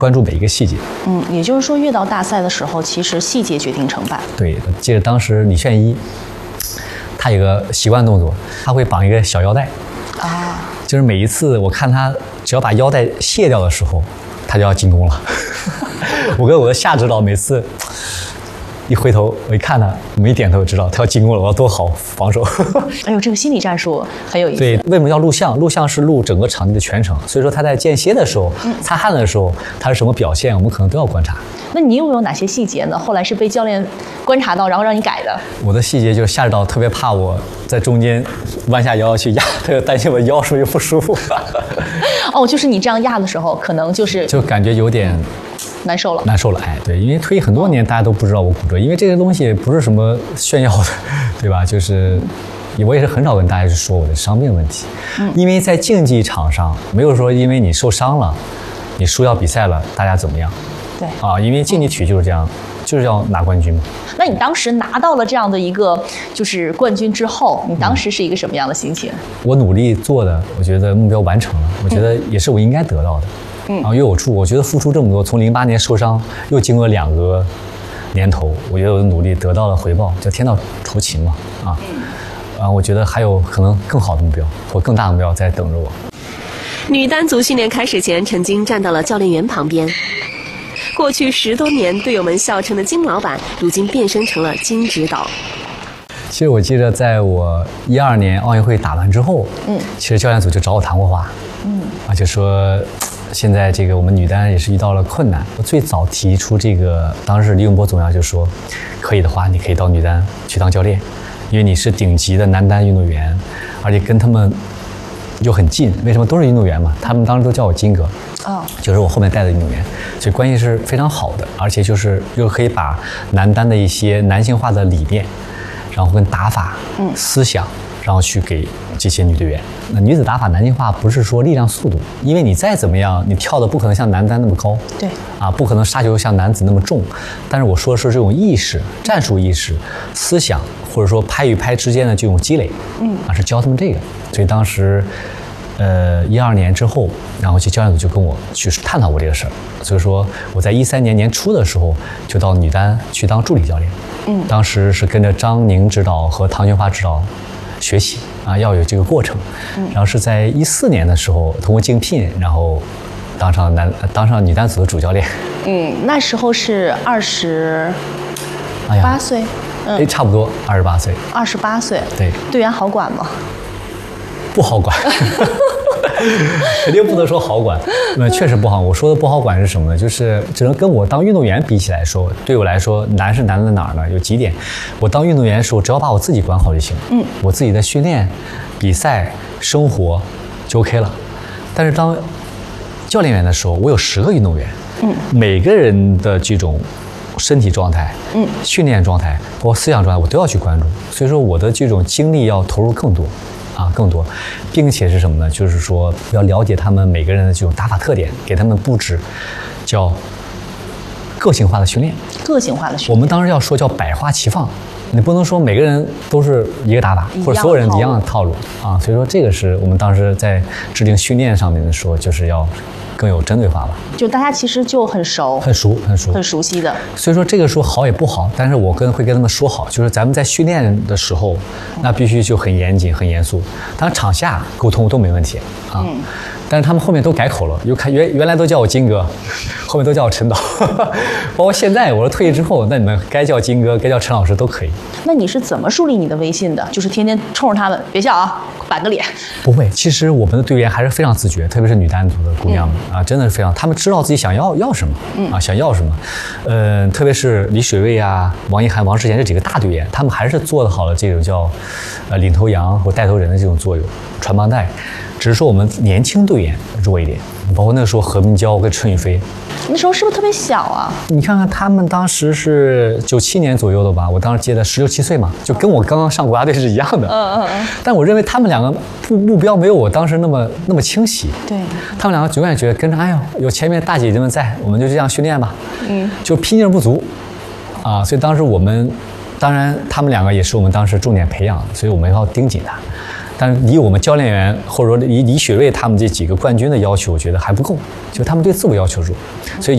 关注每一个细节。 也就是说，越到大赛的时候，其实细节决定成败。 对，记得当时李炫一，他有个习惯动作，他会绑一个小腰带。就是每一次我看他只要把腰带卸掉的时候，他就要进攻了。我跟我的夏指导每次一回头，我一看他，我们一点头知道他要进攻了，我要多好防守。 哎呦，这个心理战术很有意思。 对，为什么要录像？录像是录整个场地的全程，所以说他在间歇的时候、擦汗的时候，他是什么表现，我们可能都要观察。 那你有没有哪些细节呢？后来是被教练观察到，然后让你改的？ 我的细节就是夏指导特别怕我在中间弯下腰去压，他就担心我腰是不是不舒服。 哦，就是你这样压的时候，可能就感觉有点难受了。 难受了，哎，对，因为退役很多年，大家都不知道我骨折，因为这个东西不是什么炫耀的，对吧？就是我也是很少跟大家去说我的伤病问题，因为在竞技场上没有说因为你受伤了，你输掉比赛了，大家怎么样？ 对啊，因为竞技体育就是这样，就是要拿冠军嘛。 那你当时拿到了这样的一个就是冠军之后，你当时是一个什么样的心情？ 我努力做的，我觉得目标完成了，我觉得也是我应该得到的。因为我觉得付出这么多，从08年受伤，又经过2个年头，我觉得我的努力得到了回报，叫天道酬勤嘛，我觉得还有可能更好的目标或更大的目标在等着我。 女单组训练开始前，曾经站到了教练员旁边。过去10多年队友们笑称的金老板，如今变身成了金指导。 其实我记得在我12年奥运会打完之后，其实教练组就找我谈过话，就说现在这个我们女单也是遇到了困难。我最早提出这个，当时李永波总要就说，可以的话你可以到女单去当教练，因为你是顶级的男单运动员，而且跟他们又很近。为什么都是运动员嘛？他们当时都叫我金哥，就是我后面带的运动员，所以关系是非常好的，而且就是又可以把男单的一些男性化的理念，然后跟打法、思想，然后去给这些女队员。那女子打法男性化不是说力量速度，因为你再怎么样，你跳的不可能像男单那么高， 对， 不可能杀球像男子那么重。但是我说的是这种意识、战术意识、思想，或者说拍与拍之间的这种积累，是教他们这个。所以当时，12年之后，然后教练组就跟我去探讨过这个事儿。所以说我在13年年初的时候就到女单去当助理教练，当时是跟着张宁指导和唐群华指导学习要有这个过程。然后是在14年的时候通过竞聘，然后当上女单组的主教练。 那时候是28岁， 差不多28岁。 28岁， 对， 队员好管吗？ 不好管。肯定不能说好管，确实不好。我说的不好管是什么呢？就是只能跟我当运动员比起来说，对我来说难是难在哪儿呢？有几点，我当运动员的时候，只要把我自己管好就行，我自己的训练、比赛、生活就 OK 了。但是当教练员的时候，我有10个运动员，每个人的这种身体状态、训练状态，包括思想状态，我都要去关注。所以说，我的这种精力要投入更多。更多，并且是什么呢？就是说要了解他们每个人的这种打法特点，给他们布置叫个性化的训练。 个性化的训练， 我们当时要说叫百花齐放，你不能说每个人都是一个打法，或者所有人一样的套路所以说这个是我们当时在制定训练上面的说，就是要更有针对化吧。 就大家其实就很熟悉的。 所以说这个说好也不好，但是我会跟他们说好，就是咱们在训练的时候，那必须就很严谨、很严肃。当然场下沟通都没问题但是他们后面都改口了，原来都叫我金哥，后面都叫我陈导，包括现在我说退役之后，那你们该叫金哥，该叫陈老师都可以。 那你是怎么树立你的威信的？就是天天冲着他们，别笑板个脸。 不会，其实我们的队员还是非常自觉，特别是女单组的姑娘们真的是非常，她们知道自己想要什么想要什么。特别是李水蔚王一涵、王诗贤这几个大队员，他们还是做得好了这种叫领头羊或带头人的这种作用，传帮带。只是说我们年轻队员弱一点，包括那个时候何明娇跟陈雨菲， 那时候是不是特别小啊？ 你看看他们当时是97年左右的吧，我当时接的16、17岁嘛，就跟我刚刚上国家队是一样的。但我认为他们两个目标没有我当时那么清晰。 对， 他们两个永远觉得跟着，有前面大姐姐们在，我们就这样训练吧。就拼劲不足所以当时当然他们两个也是我们当时重点培养的，所以我们要盯紧他。但是离我们教练员或者说离李雪芮他们这几个冠军的要求，我觉得还不够，就他们对自我要求弱，所以